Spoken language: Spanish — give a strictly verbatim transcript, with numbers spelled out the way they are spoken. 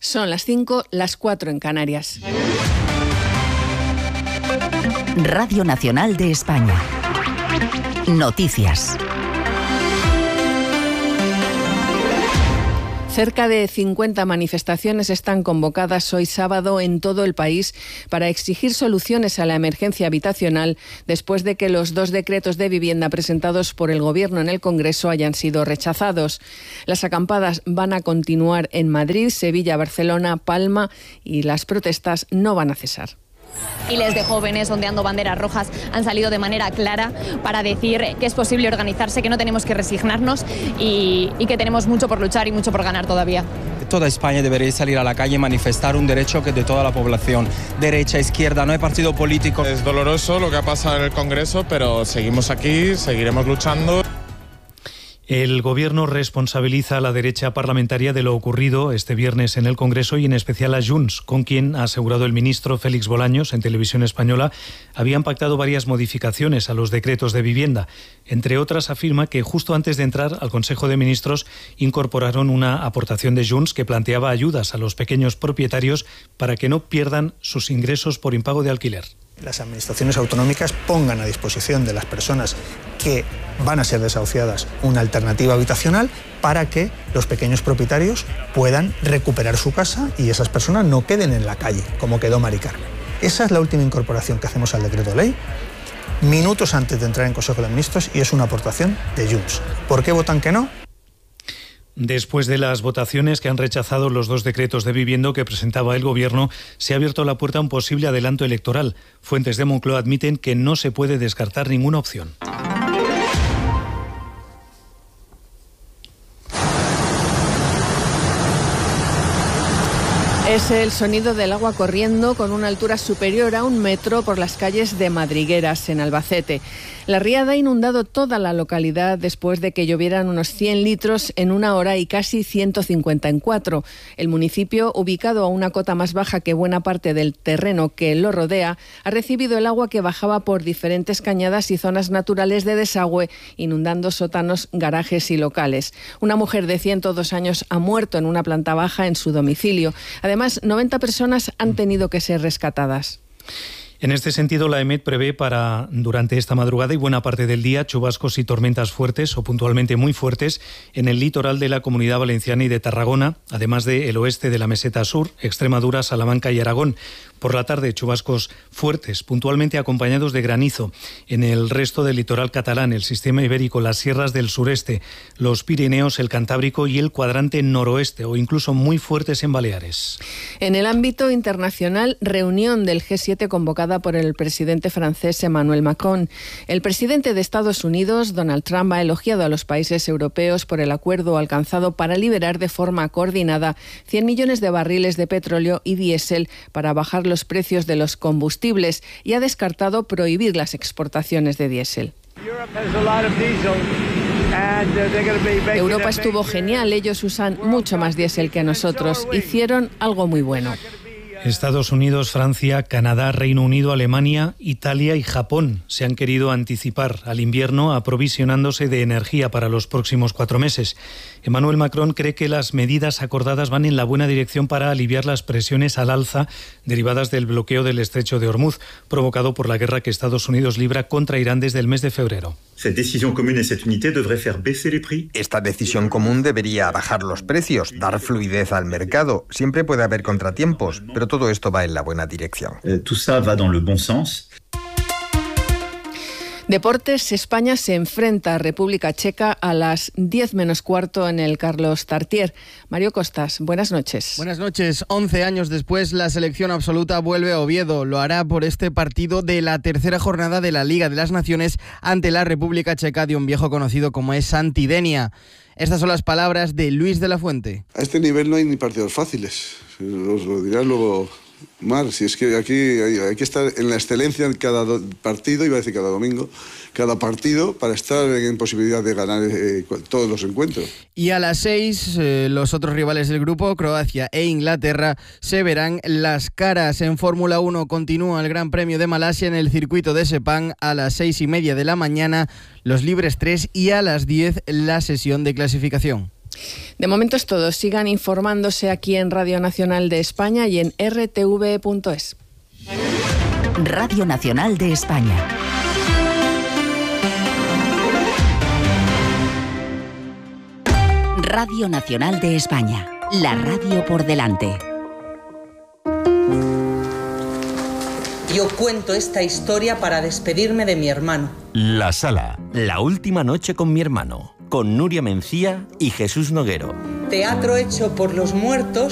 Son las cinco, las cuatro en Canarias. Radio Nacional de España. Noticias. Cerca de cincuenta manifestaciones están convocadas hoy sábado en todo el país para exigir soluciones a la emergencia habitacional después de que los dos decretos de vivienda presentados por el Gobierno en el Congreso hayan sido rechazados. Las acampadas van a continuar en Madrid, Sevilla, Barcelona, Palma y las protestas no van a cesar. Miles de jóvenes ondeando banderas rojas han salido de manera clara para decir que es posible organizarse, que no tenemos que resignarnos y, y que tenemos mucho por luchar y mucho por ganar todavía. Toda España debería salir a la calle y manifestar un derecho que de toda la población, derecha, izquierda, no hay partido político. Es doloroso lo que ha pasado en el Congreso, pero seguimos aquí, seguiremos luchando. El Gobierno responsabiliza a la derecha parlamentaria de lo ocurrido este viernes en el Congreso y en especial a Junts, con quien, ha asegurado el ministro Félix Bolaños en Televisión Española, habían pactado varias modificaciones a los decretos de vivienda. Entre otras, afirma que justo antes de entrar al Consejo de Ministros incorporaron una aportación de Junts que planteaba ayudas a los pequeños propietarios para que no pierdan sus ingresos por impago de alquiler. Las administraciones autonómicas pongan a disposición de las personas que van a ser desahuciadas una alternativa habitacional para que los pequeños propietarios puedan recuperar su casa y esas personas no queden en la calle, como quedó Mari Carmen. Esa es la última incorporación que hacemos al decreto ley, minutos antes de entrar en Consejo de Ministros, y es una aportación de Junts. ¿Por qué votan que no? Después de las votaciones que han rechazado los dos decretos de vivienda que presentaba el Gobierno, se ha abierto la puerta a un posible adelanto electoral. Fuentes de Moncloa admiten que no se puede descartar ninguna opción. Es el sonido del agua corriendo con una altura superior a un metro por las calles de Madrigueras, en Albacete. La riada ha inundado toda la localidad después de que llovieran unos cien litros en una hora y casi ciento cincuenta en cuatro. El municipio, ubicado a una cota más baja que buena parte del terreno que lo rodea, ha recibido el agua que bajaba por diferentes cañadas y zonas naturales de desagüe, inundando sótanos, garajes y locales. Una mujer de ciento dos años ha muerto en una planta baja en su domicilio. Además, noventa personas han tenido que ser rescatadas. En este sentido, la EMET prevé para durante esta madrugada y buena parte del día chubascos y tormentas fuertes o puntualmente muy fuertes en el litoral de la Comunidad Valenciana y de Tarragona, además del oeste de la Meseta Sur, Extremadura, Salamanca y Aragón. Por la tarde, chubascos fuertes, puntualmente acompañados de granizo en el resto del litoral catalán, el sistema ibérico, las sierras del sureste, los Pirineos, el Cantábrico y el cuadrante noroeste, o incluso muy fuertes en Baleares. En el ámbito internacional, reunión del G siete convocada por el presidente francés Emmanuel Macron. El presidente de Estados Unidos, Donald Trump, ha elogiado a los países europeos por el acuerdo alcanzado para liberar de forma coordinada cien millones de barriles de petróleo y diésel para bajar los precios de los combustibles, y ha descartado prohibir las exportaciones de diésel. Europa estuvo genial, ellos usan mucho más diésel que nosotros, hicieron algo muy bueno. Estados Unidos, Francia, Canadá, Reino Unido, Alemania, Italia y Japón se han querido anticipar al invierno aprovisionándose de energía para los próximos cuatro meses. Emmanuel Macron cree que las medidas acordadas van en la buena dirección para aliviar las presiones al alza derivadas del bloqueo del estrecho de Hormuz, provocado por la guerra que Estados Unidos libra contra Irán desde el mes de febrero. Esta decisión común debería bajar los precios, dar fluidez al mercado. Siempre puede haber contratiempos, pero todo esto va en la buena dirección. Tout ça va dans le bon sens. Deportes, España se enfrenta a República Checa a las diez menos cuarto en el Carlos Tartier. Mario Costas, buenas noches. Buenas noches. once años después, la selección absoluta vuelve a Oviedo. Lo hará por este partido de la tercera jornada de la Liga de las Naciones ante la República Checa de un viejo conocido como es Santi Denia. Estas son las palabras de Luis de la Fuente. A este nivel no hay ni partidos fáciles. Os lo dirá luego Mar, si es que aquí hay, hay que estar en la excelencia en cada do, partido, iba a decir cada domingo, cada partido, para estar en posibilidad de ganar eh, todos los encuentros. Y a las seis, eh, los otros rivales del grupo, Croacia e Inglaterra, se verán las caras. En Fórmula uno continúa el Gran Premio de Malasia en el circuito de Sepang a las seis y media de la mañana, los libres tres, y a las diez la sesión de clasificación. De momento es todo. Sigan informándose aquí en Radio Nacional de España y en r t v punto es. Radio Nacional de España. Radio Nacional de España. La radio por delante. Yo cuento esta historia para despedirme de mi hermano. La Sala, la última noche con mi hermano, con Nuria Mencía y Jesús Noguero. Teatro hecho por los muertos